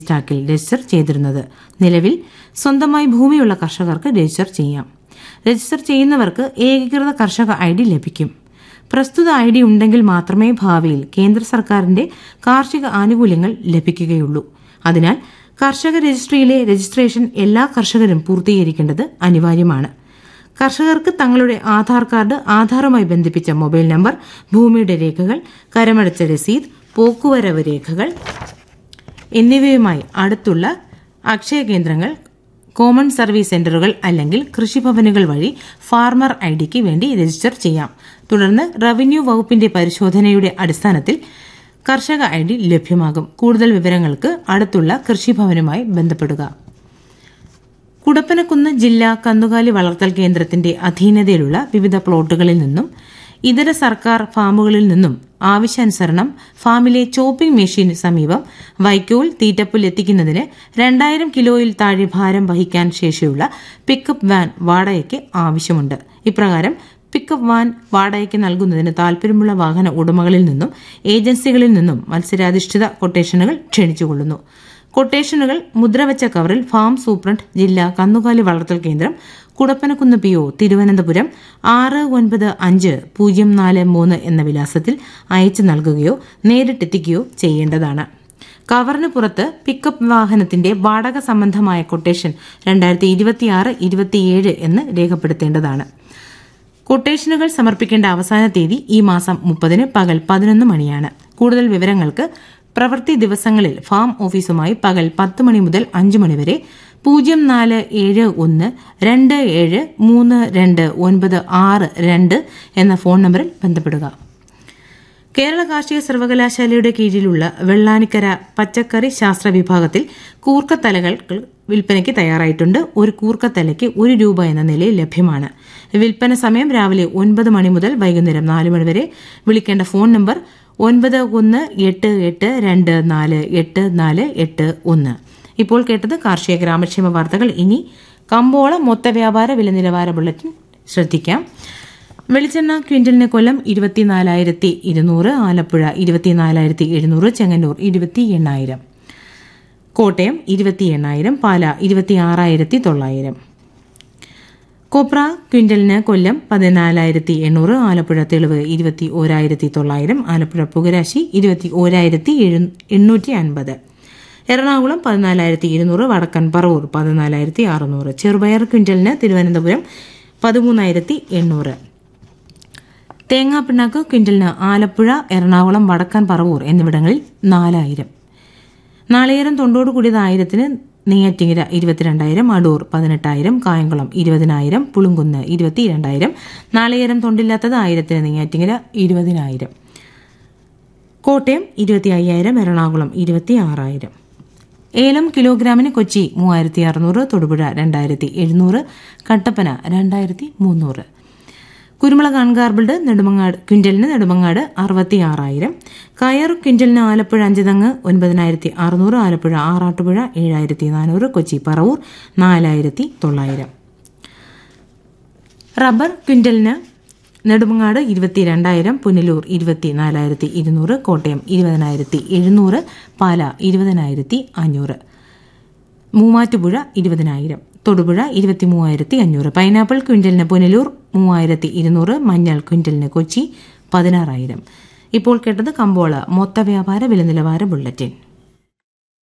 സ്റ്റാക്കിൽ രജിസ്റ്റർ ചെയ്തിരുന്നത്. നിലവിൽ സ്വന്തമായി ഭൂമിയുള്ള കർഷകർക്ക് രജിസ്റ്റർ ചെയ്യാം. രജിസ്റ്റർ ചെയ്യുന്നവർക്ക് ഏകീകൃത കർഷക ഐ ഡി ലഭിക്കും. പ്രസ്തുത ഐ ഡി ഉണ്ടെങ്കിൽ മാത്രമേ ഭാവിയിൽ കേന്ദ്ര സർക്കാരിന്റെ കാർഷിക ആനുകൂല്യങ്ങൾ ലഭിക്കുകയുള്ളൂ. അതിനാൽ കർഷക രജിസ്ട്രിയിലെ രജിസ്ട്രേഷൻ എല്ലാ കർഷകരും പൂർത്തീകരിക്കേണ്ടത് അനിവാര്യമാണ്. കർഷകർക്ക് തങ്ങളുടെ ആധാർ കാർഡ്, ആധാറുമായി ബന്ധിപ്പിച്ച മൊബൈൽ നമ്പർ, ഭൂമിയുടെ രേഖകൾ, കരമടച്ച രസീത്, പോക്കുവരവ് രേഖകൾ എന്നിവയുമായി അടുത്തുള്ള അക്ഷയ കേന്ദ്രങ്ങൾ, കോമൺ സർവീസ് സെന്ററുകൾ അല്ലെങ്കിൽ കൃഷിഭവനുകൾ വഴി ഫാർമർ ഐ ഡിക്ക് വേണ്ടി രജിസ്റ്റർ ചെയ്യാം. തുടർന്ന് റവന്യൂ വകുപ്പിന്റെ പരിശോധനയുടെ അടിസ്ഥാനത്തിൽ കർഷക ഐ ഡി ലഭ്യമാകും. കൂടുതൽ വിവരങ്ങൾക്ക് അടുത്തുള്ള കൃഷിഭവനുമായി ബന്ധപ്പെടുക. കുടപ്പനക്കുന്ന് ജില്ലാ കന്നുകാലി വളർത്തൽ കേന്ദ്രത്തിന്റെ അധീനതയിലുള്ള വിവിധ പ്ലോട്ടുകളിൽ നിന്നും ഇതര സർക്കാർ ഫാമുകളിൽ നിന്നും ആവശ്യാനുസരണം ഫാമിലെ ചോപ്പിംഗ് മെഷീന് സമീപം വൈക്കോൽ, തീറ്റപ്പുൽ എത്തിക്കുന്നതിന് 2000 കിലോയിൽ താഴെ ഭാരം വഹിക്കാൻ ശേഷിയുള്ള പിക്കപ്പ് വാൻ വാടകയ്ക്ക് ആവശ്യമുണ്ട്. ഇപ്രകാരം പിക്കപ്പ് വാൻ വാടകയ്ക്ക് നൽകുന്നതിന് താൽപര്യമുള്ള വാഹന ഉടമകളിൽ നിന്നും ഏജൻസികളിൽ നിന്നും മത്സരാധിഷ്ഠിത കൊട്ടേഷനുകൾ ക്ഷണിച്ചുകൊള്ളുന്നു. കൊട്ടേഷനുകൾ മുദ്രവച്ച കവറിൽ ഫാം സൂപ്രണ്ട്, ജില്ലാ കന്നുകാലി വളർത്തൽ കേന്ദ്രം, കുടപ്പനക്കുന്ന് PO, തിരുവനന്തപുരം 695043 എന്ന വിലാസത്തിൽ അയച്ചു നൽകുകയോ നേരിട്ടെത്തിക്കുകയോ ചെയ്യേണ്ടതാണ്. കവറിന് പുറത്ത് പിക്കപ്പ് വാഹനത്തിന്റെ വാടക സംബന്ധമായ കൊട്ടേഷൻ 2026-27 എന്ന് രേഖപ്പെടുത്തേണ്ടതാണ്. കൊട്ടേഷനുകൾ സമർപ്പിക്കേണ്ട അവസാന തീയതി ഈ മാസം 30 പകൽ 11 മണിയാണ്. കൂടുതൽ വിവരങ്ങൾക്ക് പ്രവൃത്തി ദിവസങ്ങളിൽ ഫാം ഓഫീസുമായി പകൽ 10 മണി മുതൽ 5 മണി വരെ 0471273292 എന്ന ഫോൺ നമ്പറിൽ ബന്ധപ്പെടുക. കേരള കാർഷിക സർവകലാശാലയുടെ കീഴിലുള്ള വെള്ളാനിക്കര പച്ചക്കറി ശാസ്ത്ര വിഭാഗത്തിൽ കൂർക്കത്തലകൾ വിൽപ്പനയ്ക്ക് തയ്യാറായിട്ടുണ്ട്. ഒരു കൂർക്കത്തലയ്ക്ക് ₹1 എന്ന നിലയിൽ ലഭ്യമാണ്. വിൽപ്പന സമയം രാവിലെ 9 മണി മുതൽ വൈകുന്നേരം 4 മണി വരെ. വിളിക്കേണ്ട ഫോൺ നമ്പർ 9188248481. ഇപ്പോൾ കേട്ടത് കാർഷിക ഗ്രാമക്ഷേമ വാർത്തകൾ. ഇനി കമ്പോള മൊത്ത വ്യാപാര വില നിലവാര ബുള്ളറ്റിൻ ശ്രദ്ധിക്കാം. വെളിച്ചെണ്ണ ക്വിന്റലിന് കൊല്ലം 24,200, ആലപ്പുഴ 24,700, ചെങ്ങന്നൂർ 28,000, കോട്ടയം 28,000, പാല 26,900. കൊപ്ര ക്വിന്റലിന് കൊല്ലം 14,800, ആലപ്പുഴ തെളിവ് 21,900, ആലപ്പുഴ പുകരാശി 21,850, എറണാകുളം 14,200, വടക്കൻ പറവൂർ 14,600. ചെറുപയർ ക്വിന്റലിന് തിരുവനന്തപുരം 13,800. തേങ്ങാപ്പിണ്ണാക്ക് ക്വിന്റലിന് ആലപ്പുഴ, എറണാകുളം, വടക്കൻ പറവൂർ എന്നിവിടങ്ങളിൽ 4,000. നാളികേരം തൊണ്ടോട് കൂടിയത് 1,000-ന് നെയ്യാറ്റിങ്കര 22,000, അടൂർ 18,000, കായംകുളം 20,000, പുളുങ്കുന്ന് 22,000. നാളികേരം തൊണ്ടില്ലാത്തത് 1,000-ന് നെയ്യാറ്റിങ്കര 20,000, കോട്ടയം 25,000, എറണാകുളം 26,000. ഏലം കിലോഗ്രാമിന് കൊച്ചി 3,600, തൊടുപുഴ 2,700, കട്ടപ്പന 2,300. കുരുമുളക് അൺഗാർബിൾഡ് ക്വിന്റലിന് നെടുമങ്ങാട് 66,000. കയർ ക്വിന്റലിന് ആലപ്പുഴ അഞ്ചുതങ്ങ് 9,600, ആലപ്പുഴ ആറാട്ടുപുഴ 7,400, കൊച്ചി പറവൂർ 4,900. റബ്ബർ ക്വിന്റലിന് നെടുമങ്ങാട് 22,000, പുനലൂർ 24,200, കോട്ടയം 20,700, പാല 20,500, മൂവാറ്റുപുഴ 20,000, തൊടുപുഴ 23,500. പൈനാപ്പിൾ ക്വിന്റലിന് പുനലൂർ 3,200, മഞ്ഞൾ ക്വിന്റലിന് കൊച്ചി 16,000. ഇപ്പോൾ കേട്ടത് കമ്പോള മൊത്ത വ്യാപാര വില നിലവാര ബുള്ളറ്റിൻ.